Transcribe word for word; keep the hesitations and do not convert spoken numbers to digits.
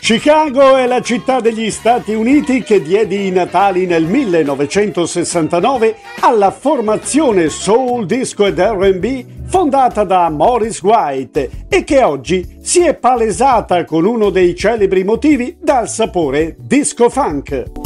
Chicago è la città degli Stati Uniti che diede i natali nel millenovecentosessantanove alla formazione soul, disco ed erre and bi fondata da Maurice White e che oggi si è palesata con uno dei celebri motivi dal sapore disco funk.